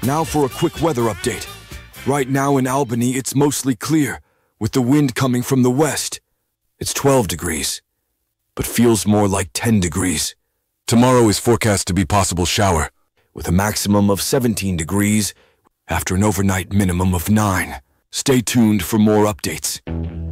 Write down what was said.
Now for a quick weather update. Right now in Albany, it's mostly clear, with the wind coming from the west. It's 12 degrees, but feels more like 10 degrees. Tomorrow is forecast to be possible shower, with a maximum of 17 degrees after an overnight minimum of 9. Stay tuned for more updates.